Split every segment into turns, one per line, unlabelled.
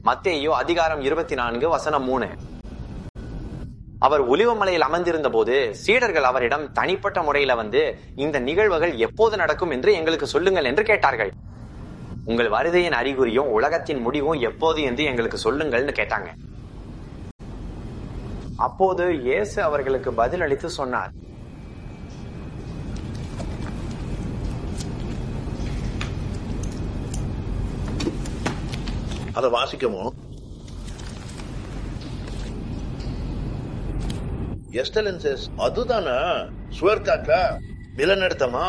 மத்தேயு அதிகாரம் 24:3. அவர் ஒலிவமலையில் அமர்ந்திருந்த போது சீடர்கள் அவரிடம் தனிப்பட்ட முறையில வந்து, இந்த நிகழ்வுகள் எப்போது நடக்கும் என்று எங்களுக்கு சொல்லுங்கள் என்று கேட்டார்கள். உங்கள் வருகையின் அறிகுறியும் உலகத்தின் முடிவும் எப்போது என்று எங்களுக்கு சொல்லுங்கள்னு கேட்டாங்க. அப்போது இயேசு அவர்களுக்கு பதில் அளித்து சொன்னார்,
அதை வாசிக்கமோ? எக்ஸலன்சஸ், அதுதானா சுவர்காக்கா நிலநடுத்தமா?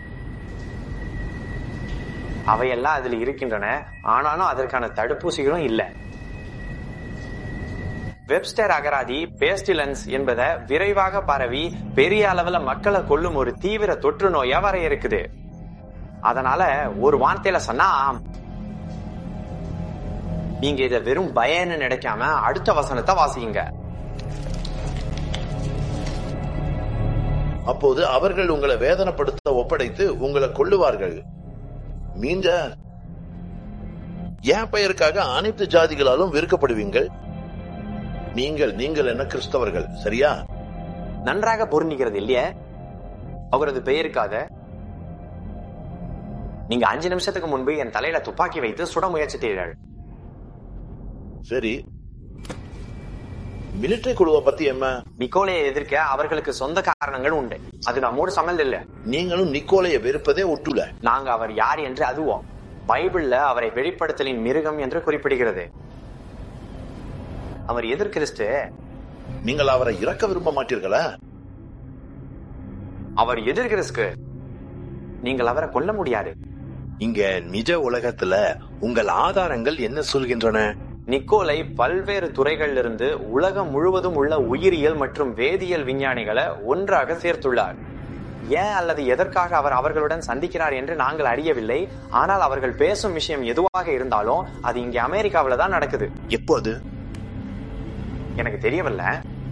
அவையெல்லாம் அதுல இருக்கின்றன, ஆனாலும் அதற்கான தடுப்பூசிகளும் இல்ல. வெப்ஸ்டர் அகராதி பேஸ்டிலன்ஸ் என்பதை விரைவாக பரவி பெரிய அளவுல மக்களை கொல்லும் ஒரு தீவிர தொற்று நோயா வரையறுக்குது. அதனால ஒரு வார்த்தையில சொன்னா, நீங்க இதை வெறும் பயன்னு நினைக்காம அடுத்த வசனத்தை வாசிங்க.
அப்போது அவர்கள் உங்களை வேதனைப்படுத்த ஒப்படைத்து உங்களை கொல்லுவார்கள். மீஞ்ச என் பெயருக்காக அனைத்து ஜாதிகளாலும் வெறுக்கப்படுவீங்கள். நீங்கள் என்ன கிறிஸ்தவர்கள், சரியா?
நன்றாக பொருந்திக்கிறது இல்லையே அவரது பெயருக்காக. நீங்க 5 நிமிஷத்துக்கு முன்பு என் தலையில துப்பாக்கி வைத்து சுட முயற்சித்தீர்கள்.
சரி, மிலிட்டரி குழுவை பத்தி என்ன?
நிக்கோலையை எதிர்க்க அவர்களுக்கு சொந்த காரணங்கள் உண்டு. அது நம்மோடு சம்மந்தம் இல்ல.
நீங்களும் நிக்கோலையை வெறுப்பதே ஒட்டுல.
நாங்க அவர் யார் என்று அதுவோம். பைபிள்ல அவரை வெளிப்படுத்தலின் மிருகம் என்று குறிப்பிடுகிறது. அவர் எதிர் கிறிஸ்து.
நீங்கள் அவரை இறக்க விரும்ப மாட்டீர்களா?
அவர் எதிர் கிறிஸ்து. நீங்கள் அவரை கொல்ல முடியாது.
இங்க நிஜ உலகத்துல உங்கள் ஆதாரங்கள் என்ன சொல்கின்றன?
நிக்கோலை பல்வேறு துறைகளிலிருந்து உலகம் முழுவதும் உள்ள உயிரியல் மற்றும் வேதியியல் விஞ்ஞானிகளை ஒன்றாக சேர்த்துள்ளார். ஏன் அல்லது எதற்காக அவர் அவர்களுடன் சந்திக்கிறார் என்று நாங்கள் அறியவில்லை. ஆனால் அவர்கள் பேசும் விஷயம் எதுவாக இருந்தாலும் அது இங்க அமெரிக்காவில தான் நடக்குது.
எப்போது?
எனக்கு தெரியவில்லை.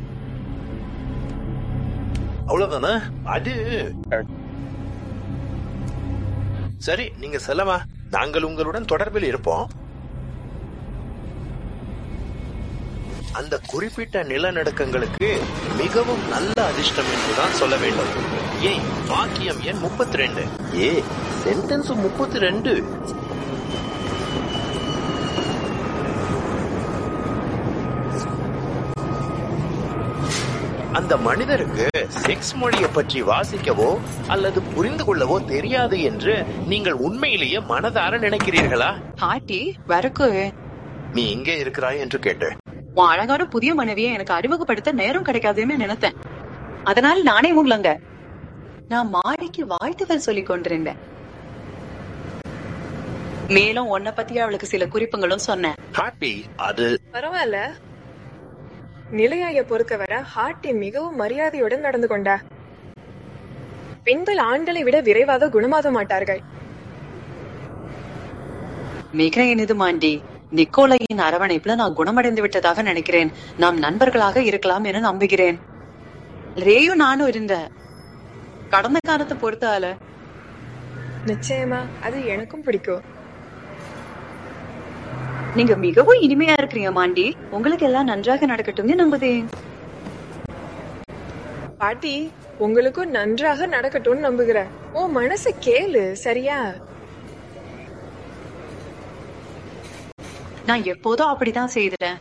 அவ்வளவுதானே? அது சரி, நீங்க செல்லவா, நாங்கள் உங்களுடன் தொடர்பில் இருப்போம். அந்த குறிப்பிட்ட நிலநடுக்கங்களுக்கு மிகவும் நல்ல அதிர்ஷ்டம் என்றுதான் சொல்ல வேண்டும். ஏன் வாக்கியம் எண் 32? சென்டென்ஸ் 32. அந்த மனிதருக்கு செக்ஸ் மொழியை பற்றி வாசிக்கவோ அல்லது புரிந்து கொள்ளவோ தெரியாது என்று நீங்கள் உண்மையிலேயே மனதார நினைக்கிறீர்களா?
பாட்டி வரக்கு
நீ இங்கே இருக்கிறாய் என்று கேட்டேன்.
உன் அழகான புதிய மனைவியை எனக்கு அறிமுகப்படுத்த நேரம் கிடைக்காதுன்னு நினைத்தேன். அதனால நானே உங்களங்க நான் மாடிக்கு வாழ்த்துகள் சொல்லிக் கொண்டிருந்தேன். மேலும் உன்னை பத்தி அவளுக்கு சில குறிப்புகளும் சொன்னேன்.
ஹாப்பி, அது
பரவாயில்ல. நிலையாய பொறுத்தவரை ஹார்ட்டி மிகவும் மரியாதையுடன் நடந்து கொண்டா. பெண்கள் ஆண்களை விட விரைவாக குணமாக மாட்டார்கள்.
மிக இனிது மாண்டி. நிக்கோலையின் அரவணைப்புல நான் குணமடைந்து விட்டதாக நினைக்கிறேன். நாம் நண்பர்களாக இருக்கலாம் என நம்புகிறேன். ரேயும் நானும் இருந்த கடந்த காலத்தை பொறுத்தால
நிச்சயமா அது எனக்கும் பிடிக்கும்.
நீங்க மிகவும் இனிமையா இருக்கிறீங்க மாண்டி. உங்களுக்கு எல்லாம் நன்றாக நடக்கட்டும் நம்புதேன்.
பாட்டி, உங்களுக்கும் நன்றாக நடக்கட்டும் நம்புகிறேன். உன் மனசை கேளு, சரியா?
நான் எப்போதும் அப்படிதான் செய்துட்டேன்.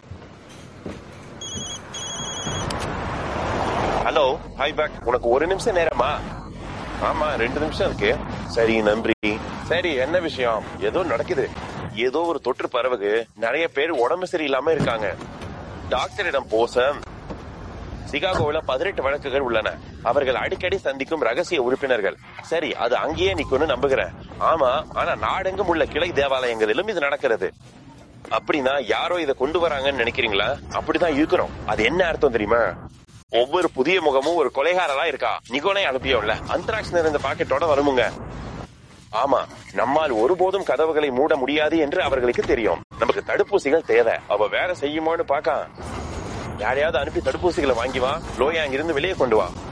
Hello, hi back. உனக்கு 1 நிமிஷம் நேரமா? ஆமா, 2 நிமிஷம் இருக்கு. சரி, நன்றி. சரி, என்ன விஷயம்? ஏதோ நடக்குது. ஏதோ ஒரு தொற்று பரவுகு. நிறைய பேர் உடம்பு சரியில்லாம இருக்காங்க. டாக்டரிடம் போச. சிகாகோவில் 18 வழக்குகள் உள்ளன. அவர்கள் அடிக்கடி சந்திக்கும் ரகசிய உறுப்பினர்கள். சரி, அது அங்கேயே நிக்கும்னு நம்புகிறேன். ஆமா, ஆனா நாடெங்கும் உள்ள கிளை தேவாலயங்களிலும் இது நடக்கிறது. அப்படின்னா யாரோ இதை கொண்டு வராங்கன்னு நினைக்கிறீங்களா? அப்படிதான் இருக்கிறோம். அது என்ன அர்த்தம் தெரியுமா? ஒவ்வொரு புதிய முகமும் ஒரு கொலைகாரலா இருக்கா. நிகோனை அனுப்பியோம்ல, அந்தராக்ஸ் நிறைந்த பாக்கெட்டோட வருமுங்க. ஆமா, நம்மால் ஒருபோதும் கதவுகளை மூட முடியாது என்று அவர்களுக்கு தெரியும். நமக்கு தடுப்பூசிகள் தேவை. அவ வேற செய்யுமோன்னு பாக்க யாரையாவது அனுப்பி தடுப்பூசிகளை வாங்கி வா. லோயா அங்கிருந்து வெளியே கொண்டு வா.